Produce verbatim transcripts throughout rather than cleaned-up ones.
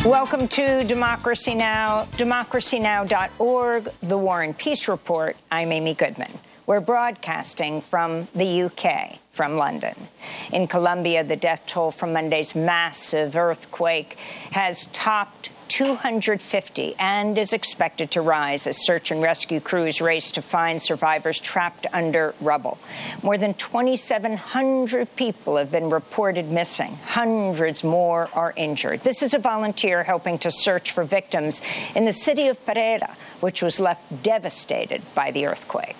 Welcome to Democracy Now!, democracy now dot org, The War and Peace Report. I'm Amy Goodman. We're broadcasting from the U K, from London. In Colombia, the death toll from Monday's massive earthquake has topped two hundred fifty and is expected to rise as search and rescue crews race to find survivors trapped under rubble. More than twenty-seven hundred people have been reported missing. Hundreds more are injured. This is a volunteer helping to search for victims in the city of Pereira, which was left devastated by the earthquake.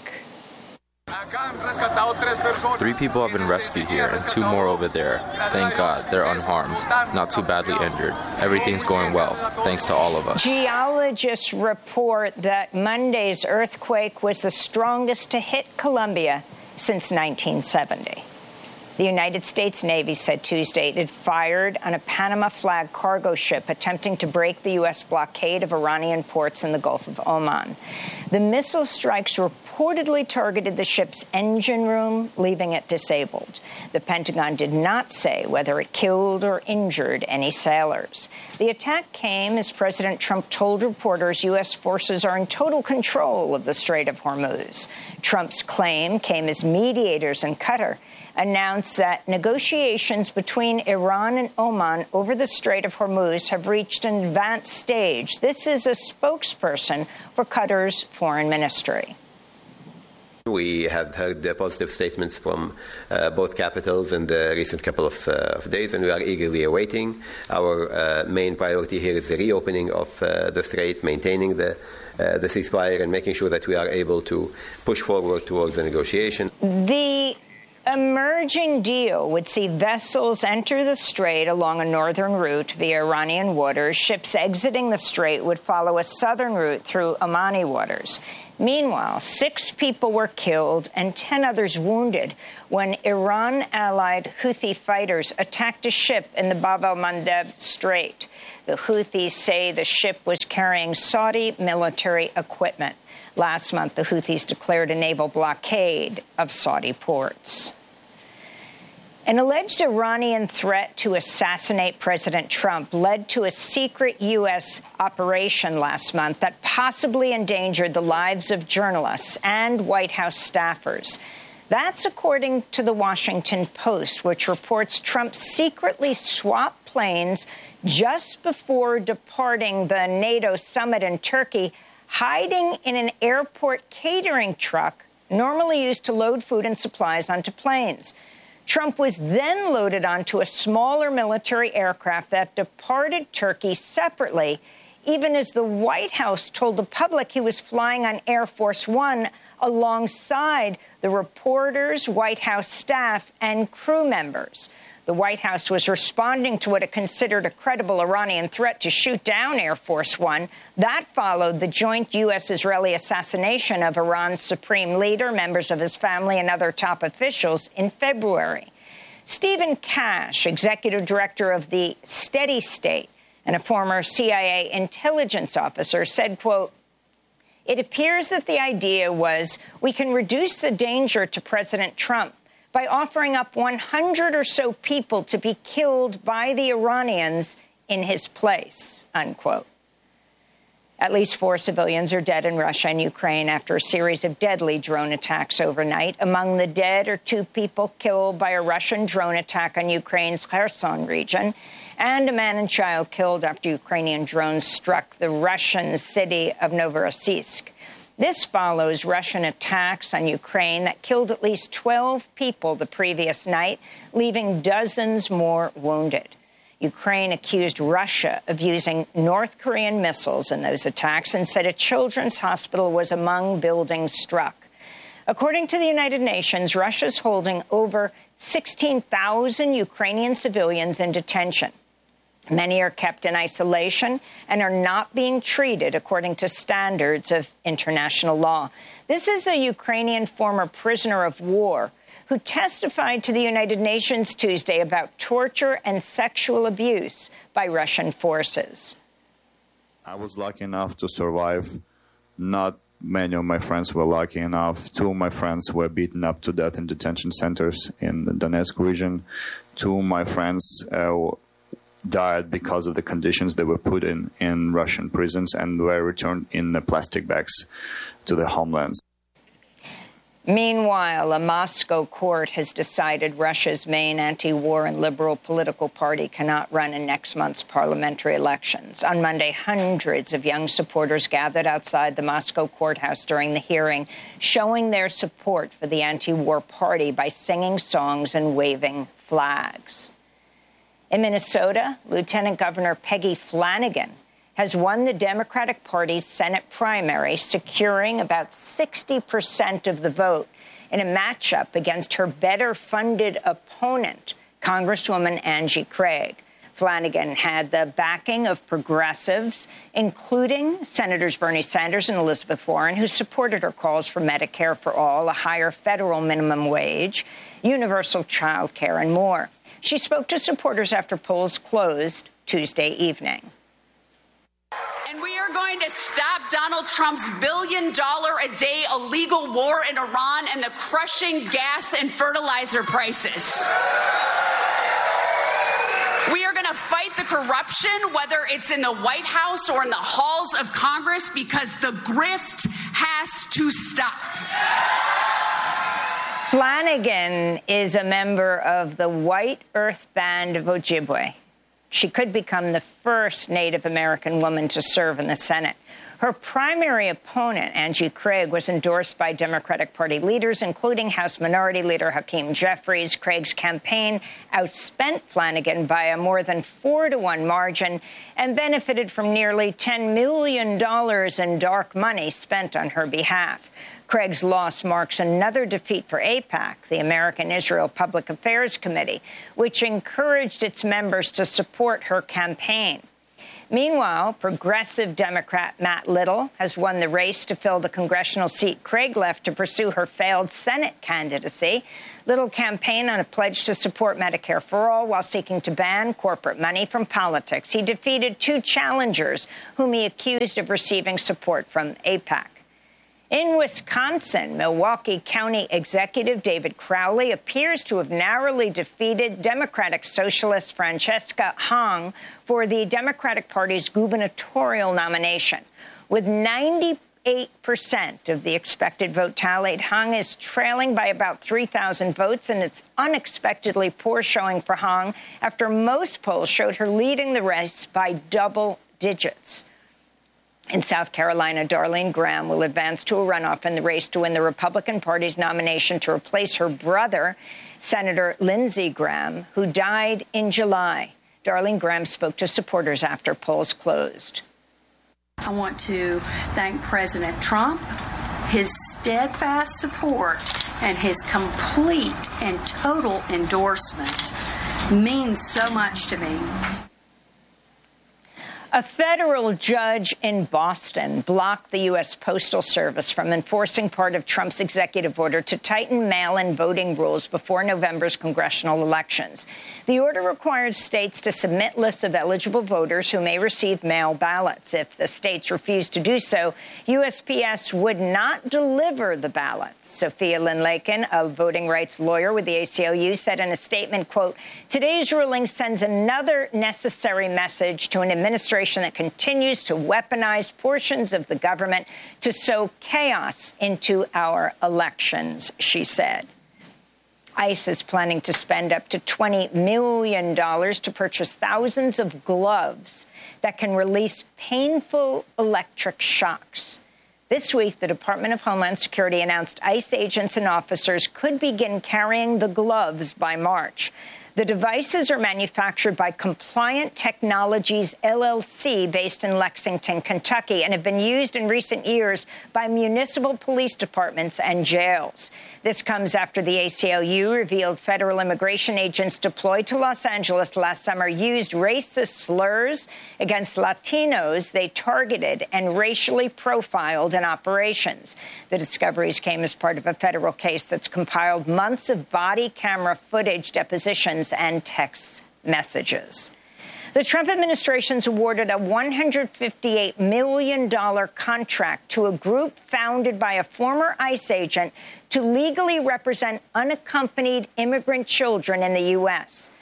Three people have been rescued here and two more over there. Thank God, they're unharmed, not too badly injured. Everything's going well, thanks to all of us. Geologists report that Monday's earthquake was the strongest to hit Colombia since nineteen seventy. The United States Navy said Tuesday it had fired on a Panama flag cargo ship attempting to break the U S blockade of Iranian ports in the Gulf of Oman. The missile strikes reportedly targeted the ship's engine room, leaving it disabled. The Pentagon did not say whether it killed or injured any sailors. The attack came as President Trump told reporters U S forces are in total control of the Strait of Hormuz. Trump's claim came as mediators in Qatar announced that negotiations between Iran and Oman over the Strait of Hormuz have reached an advanced stage. This is a spokesperson for Qatar's foreign ministry. We have heard uh, positive statements from uh, both capitals in the recent couple of, uh, of days, and we are eagerly awaiting. Our uh, main priority here is the reopening of uh, the strait, maintaining the, uh, the ceasefire, and making sure that we are able to push forward towards the negotiation. The emerging deal would see vessels enter the strait along a northern route via Iranian waters. Ships exiting the strait would follow a southern route through Omani waters. Meanwhile, six people were killed and ten others wounded when Iran-allied Houthi fighters attacked a ship in the Bab el-Mandeb Strait. The Houthis say the ship was carrying Saudi military equipment. Last month, the Houthis declared a naval blockade of Saudi ports. An alleged Iranian threat to assassinate President Trump led to a secret U S operation last month that possibly endangered the lives of journalists and White House staffers. That's according to the Washington Post, which reports Trump secretly swapped planes just before departing the NATO summit in Turkey, hiding in an airport catering truck normally used to load food and supplies onto planes. Trump was then loaded onto a smaller military aircraft that departed Turkey separately, even as the White House told the public he was flying on Air Force One alongside the reporters, White House staff, and crew members. The White House was responding to what it considered a credible Iranian threat to shoot down Air Force One. That followed the joint U S-Israeli assassination of Iran's supreme leader, members of his family, and other top officials in February. Stephen Cash, executive director of the Steady State and a former C I A intelligence officer, said, quote, "It appears that the idea was we can reduce the danger to President Trump by offering up one hundred or so people to be killed by the Iranians in his place," unquote. At least four civilians are dead in Russia and Ukraine after a series of deadly drone attacks overnight. Among the dead are two people killed by a Russian drone attack on Ukraine's Kherson region, and a man and child killed after Ukrainian drones struck the Russian city of Novorossiysk. This follows Russian attacks on Ukraine that killed at least twelve people the previous night, leaving dozens more wounded. Ukraine accused Russia of using North Korean missiles in those attacks and said a children's hospital was among buildings struck. According to the United Nations, Russia's holding over sixteen thousand Ukrainian civilians in detention. Many are kept in isolation and are not being treated according to standards of international law. This is a Ukrainian former prisoner of war who testified to the United Nations Tuesday about torture and sexual abuse by Russian forces. I was lucky enough to survive. Not many of my friends were lucky enough. Two of my friends were beaten up to death in detention centers in the Donetsk region. Two of my friends uh, died because of the conditions they were put in in Russian prisons and were returned in the plastic bags to their homelands. Meanwhile, a Moscow court has decided Russia's main anti-war and liberal political party cannot run in next month's parliamentary elections. On Monday, hundreds of young supporters gathered outside the Moscow courthouse during the hearing, showing their support for the anti-war party by singing songs and waving flags. In Minnesota, Lieutenant Governor Peggy Flanagan has won the Democratic Party's Senate primary, securing about sixty percent of the vote in a matchup against her better-funded opponent, Congresswoman Angie Craig. Flanagan had the backing of progressives, including Senators Bernie Sanders and Elizabeth Warren, who supported her calls for Medicare for all, a higher federal minimum wage, universal child care, and more. She spoke to supporters after polls closed Tuesday evening. And we are going to stop Donald Trump's billion-dollar-a-day illegal war in Iran and the crushing gas and fertilizer prices. We are going to fight the corruption, whether it's in the White House or in the halls of Congress, because the grift has to stop. Flanagan is a member of the White Earth Band of Ojibwe. She could become the first Native American woman to serve in the Senate. Her primary opponent, Angie Craig, was endorsed by Democratic Party leaders, including House Minority Leader Hakeem Jeffries. Craig's campaign outspent Flanagan by a more than four to one margin and benefited from nearly ten million dollars in dark money spent on her behalf. Craig's loss marks another defeat for AIPAC, the American Israel Public Affairs Committee, which encouraged its members to support her campaign. Meanwhile, progressive Democrat Matt Little has won the race to fill the congressional seat Craig left to pursue her failed Senate candidacy. Little campaigned on a pledge to support Medicare for all while seeking to ban corporate money from politics. He defeated two challengers whom he accused of receiving support from AIPAC. In Wisconsin, Milwaukee County Executive David Crowley appears to have narrowly defeated Democratic Socialist Francesca Hong for the Democratic Party's gubernatorial nomination. With ninety-eight percent of the expected vote tallied, Hong is trailing by about three thousand votes, and it's unexpectedly poor showing for Hong after most polls showed her leading the race by double digits. In South Carolina, Darlene Graham will advance to a runoff in the race to win the Republican Party's nomination to replace her brother, Senator Lindsey Graham, who died in July. Darlene Graham spoke to supporters after polls closed. I want to thank President Trump. His steadfast support and his complete and total endorsement means so much to me. A federal judge in Boston blocked the U S Postal Service from enforcing part of Trump's executive order to tighten mail-in voting rules before November's congressional elections. The order requires states to submit lists of eligible voters who may receive mail ballots. If the states refuse to do so, U S P S would not deliver the ballots. Sophia Lynn-Lakin, a voting rights lawyer with the A C L U, said in a statement, quote, "Today's ruling sends another necessary message to an administration that continues to weaponize portions of the government to sow chaos into our elections," she said. ICE is planning to spend up to twenty million dollars to purchase thousands of gloves that can release painful electric shocks. This week, the Department of Homeland Security announced ICE agents and officers could begin carrying the gloves by March. The devices are manufactured by Compliant Technologies, L L C, based in Lexington, Kentucky, and have been used in recent years by municipal police departments and jails. This comes after the A C L U revealed federal immigration agents deployed to Los Angeles last summer used racist slurs against Latinos they targeted and racially profiled in operations. The discoveries came as part of a federal case that's compiled months of body camera footage, depositions, and text messages. The Trump administration's awarded a one hundred fifty-eight million dollars contract to a group founded by a former ICE agent to legally represent unaccompanied immigrant children in the U S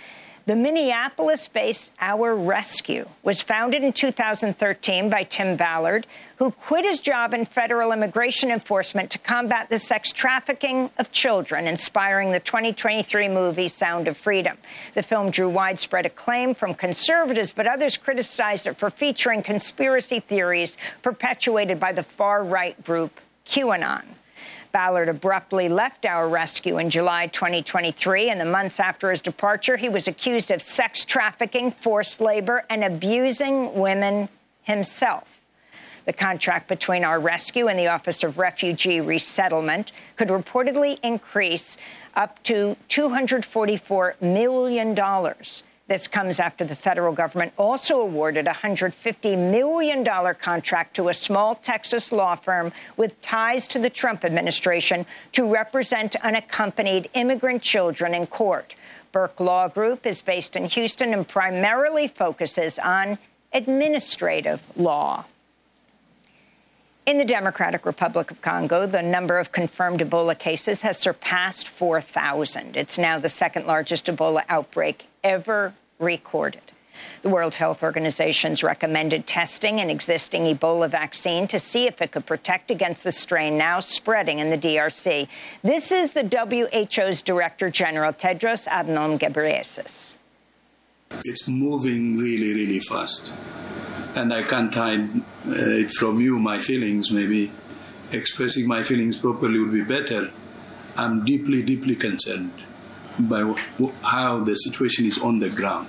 The Minneapolis-based Our Rescue was founded in two thousand thirteen by Tim Ballard, who quit his job in federal immigration enforcement to combat the sex trafficking of children, inspiring the twenty twenty-three movie Sound of Freedom. The film drew widespread acclaim from conservatives, but others criticized it for featuring conspiracy theories perpetuated by the far-right group QAnon. Ballard abruptly left Our Rescue in July twenty twenty-three. In the months after his departure, he was accused of sex trafficking, forced labor, and abusing women himself. The contract between Our Rescue and the Office of Refugee Resettlement could reportedly increase up to two hundred forty-four million dollars. This comes after the federal government also awarded a one hundred fifty million dollars contract to a small Texas law firm with ties to the Trump administration to represent unaccompanied immigrant children in court. Burke Law Group is based in Houston and primarily focuses on administrative law. In the Democratic Republic of Congo, the number of confirmed Ebola cases has surpassed four thousand. It's now the second largest Ebola outbreak ever recorded. The World Health Organization's recommended testing an existing Ebola vaccine to see if it could protect against the strain now spreading in the D R C. This is the W H O's Director General, Tedros Adhanom Ghebreyesus. It's moving really, really fast. And I can't hide uh, it from you, my feelings. Maybe expressing my feelings properly would be better. I'm deeply, deeply concerned by w- how the situation is on the ground.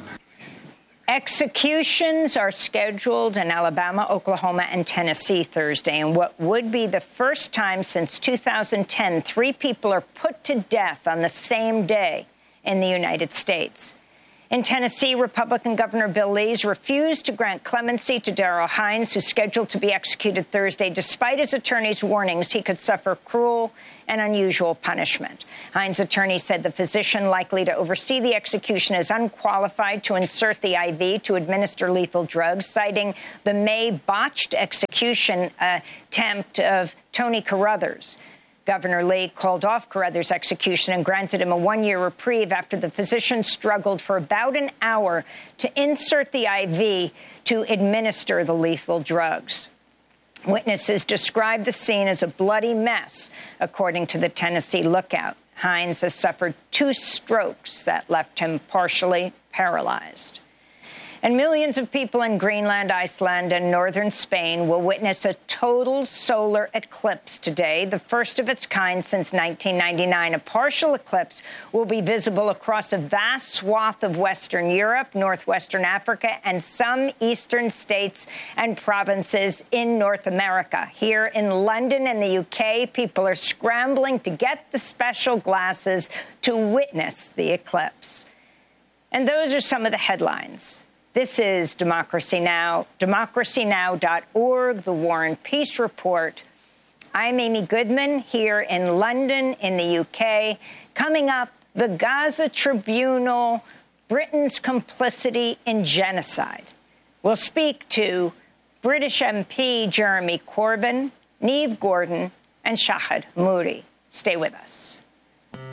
Executions are scheduled in Alabama, Oklahoma, and Tennessee Thursday. And what would be the first time since two thousand ten, three people are put to death on the same day in the United States. In Tennessee, Republican Governor Bill Lees refused to grant clemency to Darrell Hines, who's scheduled to be executed Thursday, despite his attorney's warnings he could suffer cruel and unusual punishment. Hines' attorney said the physician likely to oversee the execution is unqualified to insert the I V to administer lethal drugs, citing the May botched execution attempt of Tony Carruthers. Governor Lee called off Carruthers' execution and granted him a one-year reprieve after the physician struggled for about an hour to insert the I V to administer the lethal drugs. Witnesses described the scene as a bloody mess, according to the Tennessee Lookout. Hines has suffered two strokes that left him partially paralyzed. And millions of people in Greenland, Iceland, and northern Spain will witness a total solar eclipse today, the first of its kind since nineteen ninety-nine. A partial eclipse will be visible across a vast swath of Western Europe, northwestern Africa, and some eastern states and provinces in North America. Here in London and the U K, people are scrambling to get the special glasses to witness the eclipse. And those are some of the headlines. This is Democracy Now!, democracy now dot org, the War and Peace Report. I'm Amy Goodman here in London, in the U K. Coming up, the Gaza Tribunal, Britain's complicity in genocide. We'll speak to British M P Jeremy Corbyn, Niamh Gordon, and Shahid Nouri. Stay with us.